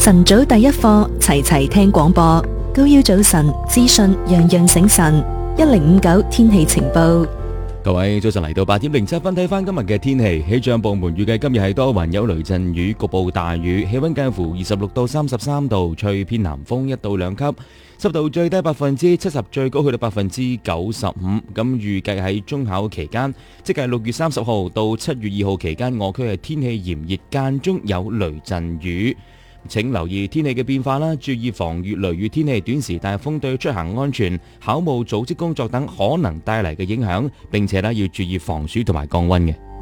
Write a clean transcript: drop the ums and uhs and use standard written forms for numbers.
晨早第一課，齊齊聽廣播。高腰早晨，資訊樣樣醒神。1059天氣情報。 各位早晨，嚟到8:07，睇翻今日嘅天氣。氣象部門預計今日係多雲有雷陣雨，局部大雨，氣溫介乎26到33度，吹偏南風1到2級，濕度最低70%，最高去到95%。咁預計喺中考期間，即係6月30號到7月2號期間，我區係天氣炎熱，間中有雷陣雨。請留意天氣嘅變化啦，注意防禦雷雨天氣、短時大風對出行安全、考務組織工作等可能帶嚟嘅影響，並且要注意防暑同埋降溫嘅。